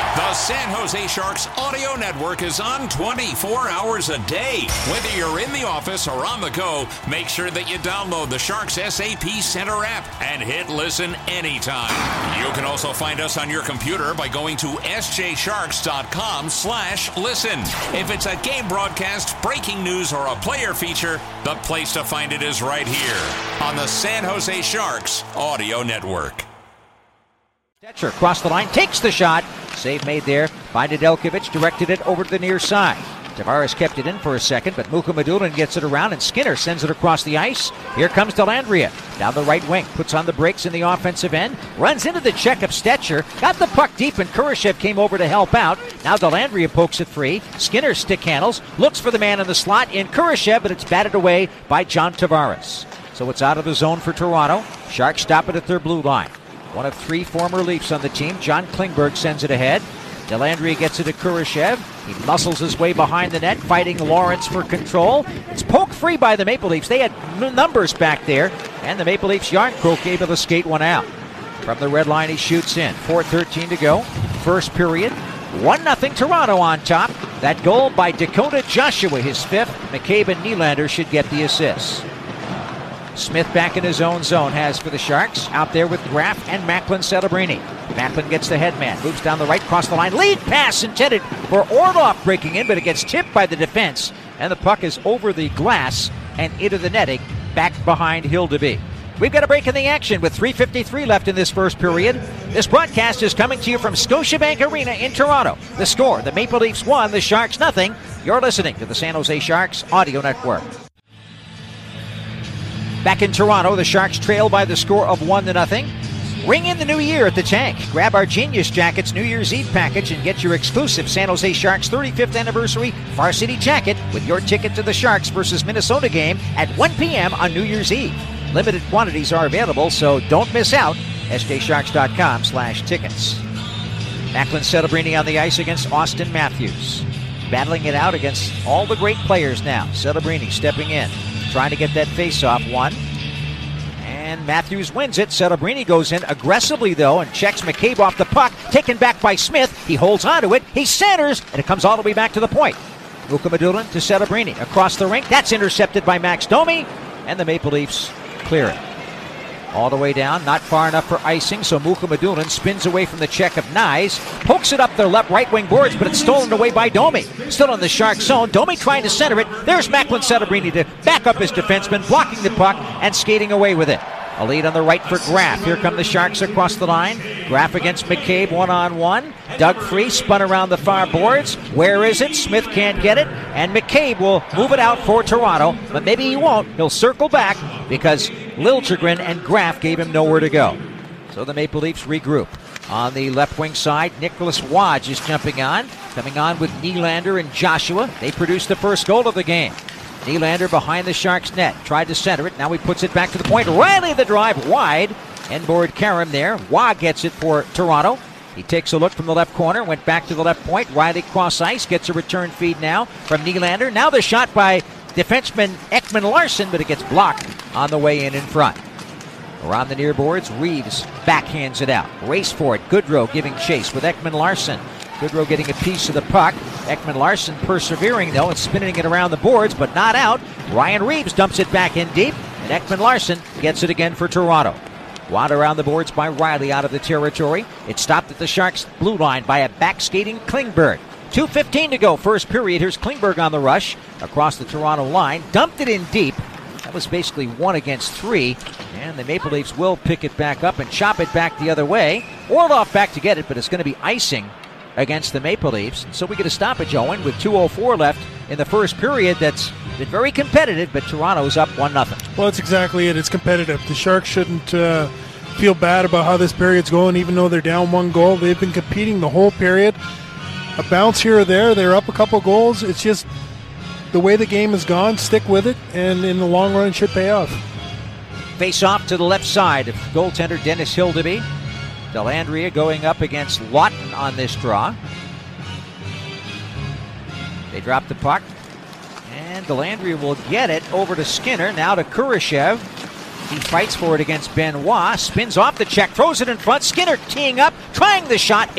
The San Jose Sharks audio network is on 24 hours a day. Whether you're in the office or on the go, make sure that you download the Sharks SAP Center app and hit listen anytime. You can also find us on your computer by going to sjsharks.com/listen. If it's a game broadcast, breaking news, or a player feature, the place to find it is right here on the San Jose Sharks audio network. Stetcher across the line, takes the shot. Save made there by Nedeljkovic, directed it over to the near side. Tavares kept it in for a second, but Mukhamadullin gets it around, and Skinner sends it across the ice. Here comes Dellandrea down the right wing, puts on the brakes in the offensive end, runs into the check of Stetcher, got the puck deep, and Kurashev came over to help out. Now Dellandrea pokes it free. Skinner stick handles, looks for the man in the slot in Kurashev, but it's batted away by John Tavares. So it's out of the zone for Toronto. Sharks stop it at their blue line. One of three former Leafs on the team. John Klingberg sends it ahead. Dellandrea gets it to Kurashev. He muscles his way behind the net, fighting Lawrence for control. It's poked free by the Maple Leafs. They had numbers back there, and the Maple Leafs Yarncroke able to skate one out. From the red line, he shoots in. 4:13 to go. First period. 1-0 Toronto on top. That goal by Dakota Joshua, his fifth. McCabe and Nylander should get the assists. Smith back in his own zone has for the Sharks. Out there with Graf and Macklin Celebrini. Macklin gets the headman, moves down the right, cross the line. Lead pass intended for Orlov breaking in, but it gets tipped by the defense. And the puck is over the glass and into the netting, back behind Hildeby. We've got a break in the action with 3:53 left in this first period. This broadcast is coming to you from Scotiabank Arena in Toronto. The score, the Maple Leafs 1, the Sharks 0. You're listening to the San Jose Sharks audio network. Back in Toronto, the Sharks trail by the score of 1-0. Ring in the new year at the Tank. Grab our Genius Jackets New Year's Eve package and get your exclusive San Jose Sharks 35th anniversary varsity jacket with your ticket to the Sharks versus Minnesota game at 1 p.m. on New Year's Eve. Limited quantities are available, so don't miss out. sjsharks.com/tickets. Macklin Celebrini on the ice against Austin Matthews. Battling it out against all the great players now. Celebrini stepping in, trying to get that face-off one. And Matthews wins it. Celebrini goes in aggressively, though, and checks McCabe off the puck. Taken back by Smith. He holds onto it. He centers, and it comes all the way back to the point. Mukhamadullin to Celebrini. Across the rink. That's intercepted by Max Domi. And the Maple Leafs clear it. All the way down, not far enough for icing, so Mukhamadullin spins away from the check of Nyes, pokes it up the left right wing boards, but it's stolen away by Domi. Still in the Shark zone, Domi trying to center it. There's Macklin Celebrini to back up his defenseman, blocking the puck and skating away with it. A lead on the right for Graf. Here come the Sharks across the line. Graf against McCabe one-on-one. Dug free, spun around the far boards. Where is it? Smith can't get it, and McCabe will move it out for Toronto, but maybe he won't. He'll circle back because Liljegren and Graf gave him nowhere to go. So the Maple Leafs regroup. On the left wing side, Nicholas Wadge is jumping on, coming on with Nylander and Joshua. They produced the first goal of the game. Nylander behind the Sharks net, tried to center it, now he puts it back to the point. Riley the drive wide, inboard Karam there. Waugh gets it for Toronto. He takes a look from the left corner, went back to the left point. Riley cross ice, gets a return feed now from Nylander. Now the shot by defenseman Ekman Larsson, but it gets blocked on the way in front. Around the near boards, Reeves backhands it out. Race for it, Goodrow giving chase with Ekman Larsson. Goodrow getting a piece of the puck. Ekman Larsson persevering, though, and spinning it around the boards, but not out. Ryan Reeves dumps it back in deep, and Ekman Larsson gets it again for Toronto. Wad around the boards by Riley out of the territory. It stopped at the Sharks' blue line by a back-skating Klingberg. 2:15 to go, first period. Here's Klingberg on the rush across the Toronto line. Dumped it in deep. That was basically 1 against 3, and the Maple Leafs will pick it back up and chop it back the other way. Orlov back to get it, but it's going to be icing against the Maple Leafs. And so we get a stoppage, Owen, with 2:04 left in the first period. That's been very competitive, but Toronto's up 1-0. Well, that's exactly it. It's competitive. The Sharks shouldn't feel bad about how this period's going, even though they're down 1 goal. They've been competing the whole period. A bounce here or there, they're up a couple goals. It's just the way the game has gone. Stick with it, and in the long run, it should pay off. Face off to the left side of goaltender Dennis Hildeby. Dellandrea going up against Lawton on this draw. They drop the puck, and Dellandrea will get it over to Skinner, now to Kurashev. He fights for it against Benoit, spins off the check, throws it in front. Skinner teeing up, trying the shot.